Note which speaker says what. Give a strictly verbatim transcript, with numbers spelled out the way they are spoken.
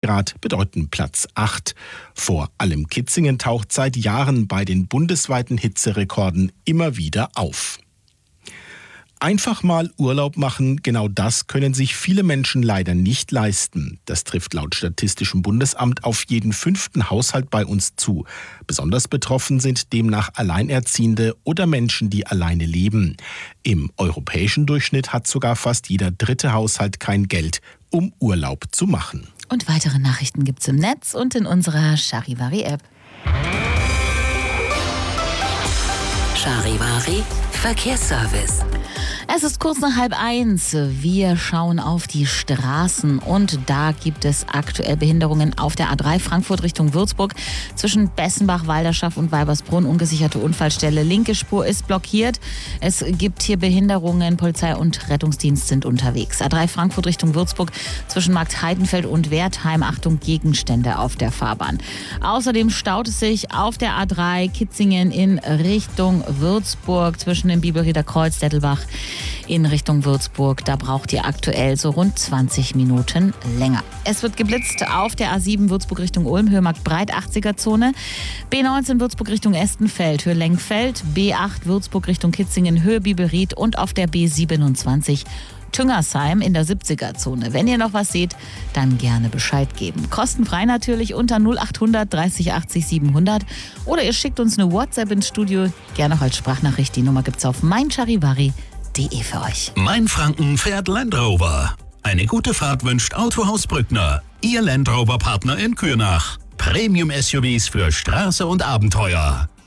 Speaker 1: Grad bedeuten Platz acht. Vor allem Kitzingen taucht seit Jahren bei den bundesweiten Hitzerekorden immer wieder auf. Einfach mal Urlaub machen, genau das können sich viele Menschen leider nicht leisten. Das trifft laut Statistischem Bundesamt auf jeden fünften Haushalt bei uns zu. Besonders betroffen sind demnach Alleinerziehende oder Menschen, die alleine leben. Im europäischen Durchschnitt hat sogar fast jeder dritte Haushalt kein Geld, um Urlaub zu machen.
Speaker 2: Und weitere Nachrichten gibt's im Netz und in unserer Charivari-App.
Speaker 3: Charivari Verkehrsservice.
Speaker 2: Es ist kurz nach halb eins. Wir schauen auf die Straßen und da gibt es aktuell Behinderungen auf der A drei Frankfurt Richtung Würzburg. Zwischen Bessenbach, Walderschaft und Weibersbrunn ungesicherte Unfallstelle. Linke Spur ist blockiert. Es gibt hier Behinderungen. Polizei und Rettungsdienst sind unterwegs. A drei Frankfurt Richtung Würzburg zwischen Markt Heidenfeld und Wertheim. Achtung, Gegenstände auf der Fahrbahn. Außerdem staut es sich auf der A drei Kitzingen in Richtung Würzburg zwischen dem Bibelrieder Kreuz, Dettelbach in Richtung Würzburg. Da braucht ihr aktuell so rund zwanzig Minuten länger. Es wird geblitzt auf der A sieben Würzburg Richtung Ulm, Höhemarkt Breit, achtziger-Zone. B neunzehn Würzburg Richtung Estenfeld, Höhe Lengfeld. B acht Würzburg Richtung Kitzingen, Höhe Bibelried. Und auf der B siebenundzwanzig Tüngersheim in der siebziger-Zone. Wenn ihr noch was seht, dann gerne Bescheid geben. Kostenfrei natürlich unter null achthundert dreißig achtzig siebenhundert. Oder ihr schickt uns eine WhatsApp ins Studio, gerne auch als Sprachnachricht. Die Nummer gibt's auf meincharivari punkt de für euch.
Speaker 4: Mainfranken fährt Land Rover. Eine gute Fahrt wünscht Autohaus Brückner. Ihr Land Rover Partner in Kürnach. Premium-S U Vs für Straße und Abenteuer.